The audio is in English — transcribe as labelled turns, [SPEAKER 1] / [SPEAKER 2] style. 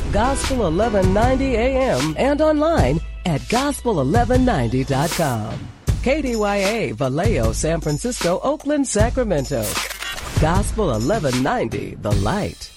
[SPEAKER 1] Gospel 1190 AM, and online at gospel1190.com. KDYA, Vallejo, San Francisco, Oakland, Sacramento. Gospel 1190, The Light.